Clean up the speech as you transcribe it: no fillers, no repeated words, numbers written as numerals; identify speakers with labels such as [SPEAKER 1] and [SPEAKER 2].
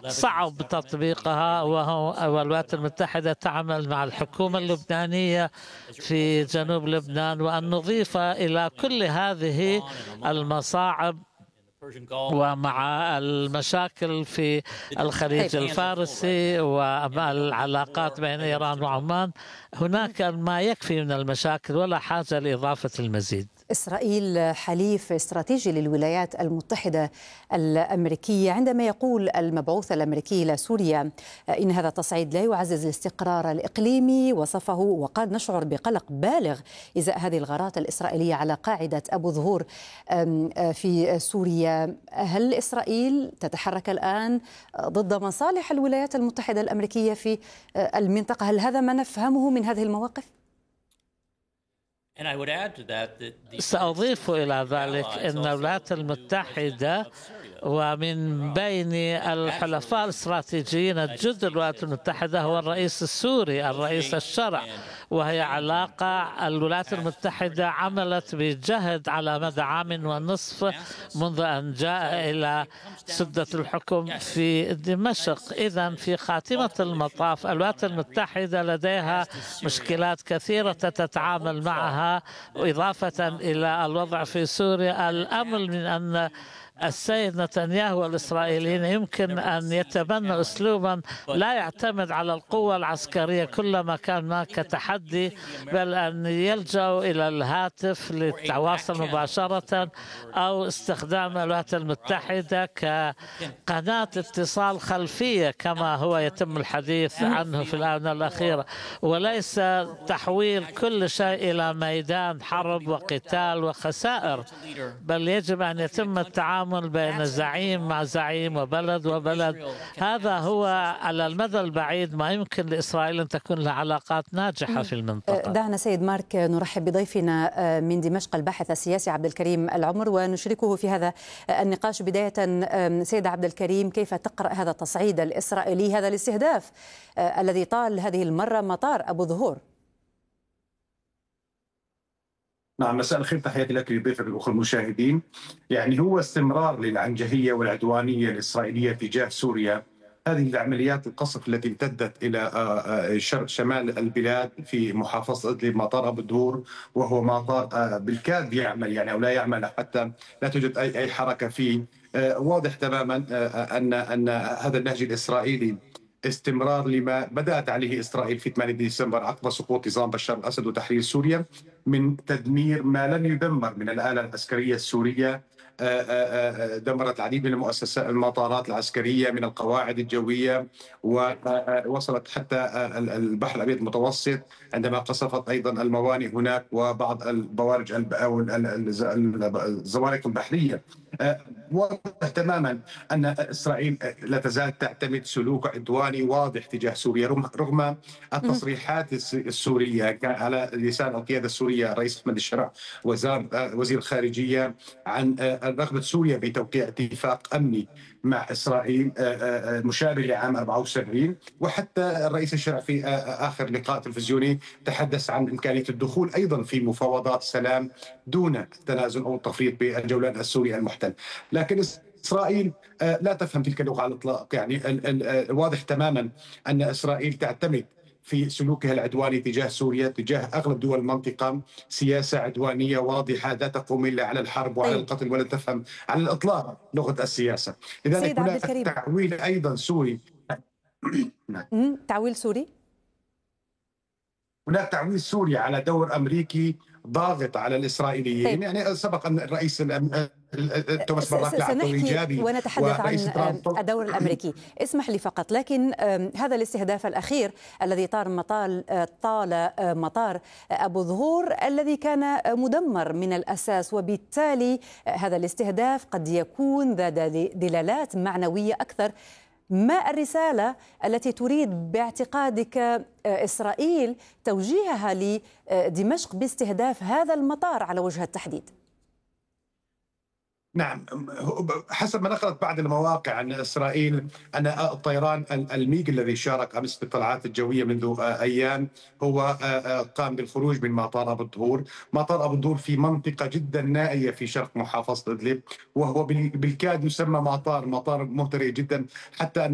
[SPEAKER 1] صعب تطبيقها، والولايات المتحدة تعمل مع الحكومة اللبنانية في جنوب لبنان، وأن نضيف إلى كل هذه المصاعب ومع المشاكل في الخليج الفارسي والعلاقات بين إيران وعمان، هناك ما يكفي من المشاكل ولا حاجة لإضافة المزيد.
[SPEAKER 2] إسرائيل حليف استراتيجي للولايات المتحدة الأمريكية. عندما يقول المبعوث الأمريكي لسوريا إن هذا التصعيد لا يعزز الاستقرار الإقليمي، وصفه وقال: نشعر بقلق بالغ إزاء هذه الغارات الإسرائيلية على قاعدة أبو ظهور في سوريا. هل إسرائيل تتحرك الآن ضد مصالح الولايات المتحدة الأمريكية في المنطقة؟ هل هذا ما نفهمه من هذه المواقف؟
[SPEAKER 1] سأضيف إلى ذلك أن الولايات المتحدة ومن بين الحلفاء الاستراتيجيين الجد الولايات المتحدة هو الرئيس السوري، الرئيس الشرع، وهي علاقة الولايات المتحدة عملت بجهد على مدى عام ونصف منذ أن جاء إلى سدة الحكم في دمشق. إذن في خاتمة المطاف الولايات المتحدة لديها مشكلات كثيرة تتعامل معها، إضافة إلى الوضع في سوريا. الأمل من أن السيد نتنياهو والإسرائيليين يمكن أن يتبنوا أسلوبا لا يعتمد على القوة العسكرية كلما كان هناك تحدي، بل أن يلجأوا إلى الهاتف للتواصل مباشرة أو استخدام الولايات المتحدة كقناة اتصال خلفية كما هو يتم الحديث عنه في الآونة الأخيرة، وليس تحويل كل شيء إلى ميدان حرب وقتال وخسائر، بل يجب أن يتم التعامل بين زعيم مع زعيم وبلد وبلد. هذا هو على المدى البعيد ما يمكن لإسرائيل أن تكون لها علاقات ناجحة في المنطقة.
[SPEAKER 2] دعنا سيد مارك نرحب بضيفنا من دمشق الباحث السياسي عبد الكريم العمر ونشركه في هذا النقاش. بداية سيد عبد الكريم، كيف تقرأ هذا التصعيد الإسرائيلي، هذا الاستهداف الذي طال هذه المرة مطار أبو ظهور؟
[SPEAKER 3] نعم، مساء الخير، تحياتي لك لضيفك الأخوة المشاهدين. يعني هو استمرار للعنجهية والعدوانية الإسرائيلية تجاه سوريا. هذه العمليات القصف التي امتدت إلى شمال البلاد في محافظة إدلب، مطار أبو ظهور، وهو مطار بالكاد يعمل يعني أو لا يعمل، حتى لا توجد أي حركة فيه. واضح تماما أن هذا النهج الإسرائيلي استمرار لما بدأت عليه إسرائيل في 8 ديسمبر عقب سقوط نظام بشار الأسد وتحرير سوريا، من تدمير ما لم يدمر من الآلة العسكرية السورية. دمرت العديد من المؤسسات، المطارات العسكرية، من القواعد الجوية، ووصلت حتى البحر الأبيض المتوسط عندما قصفت أيضا الموانئ هناك وبعض البوارج أو الزوارق البحرية. واضح تماما أن إسرائيل لا تزال تعتمد سلوك عدواني واضح تجاه سوريا، رغم التصريحات السورية على لسان القيادة السورية الرئيس أحمد الشرع وزير الخارجية عن رغبة سوريا بتوقيع اتفاق أمني مع إسرائيل مشابه لعام 74. وحتى الرئيس الشرع في آخر لقاء تلفزيوني تحدث عن إمكانية الدخول أيضا في مفاوضات سلام دون التنازل أو التفريط بالجولان السوري المحتل. لكن إسرائيل لا تفهم تلك اللغة على الإطلاق. يعني واضح تماما أن إسرائيل تعتمد في سلوكها العدواني تجاه سوريا، تجاه أغلب دول المنطقة، سياسة عدوانية واضحة لا تقوم إلا على الحرب وعلى القتل، ولا تفهم على الإطلاق لغة السياسة. لذلك هناك تعويل أيضا سوري.
[SPEAKER 2] تعويل سوري؟
[SPEAKER 3] هناك تعويل سوري على دور أمريكي ضاغط على الإسرائيليين. يعني سبق أن الرئيس توماس باراك لعب دور إيجابي
[SPEAKER 2] ونتحدث عن الدور الأمريكي. اسمح لي فقط، لكن هذا الاستهداف الأخير الذي طال مطار أبو ظهور الذي كان مدمر من الأساس، وبالتالي هذا الاستهداف قد يكون ذا دلالات معنوية أكثر. ما الرسالة التي تريد باعتقادك إسرائيل توجيهها لدمشق باستهداف هذا المطار على وجه التحديد؟
[SPEAKER 3] نعم، حسب ما نقلت بعض المواقع أن إسرائيل أن الطيران الميج الذي شارك أمس بالطلعات الجوية منذ أيام هو قام بالخروج من مطار أبو الظهور. مطار أبو الظهور في منطقة جدا نائية في شرق محافظة إدلب، وهو بالكاد يسمى مطار مهترئ جدا، حتى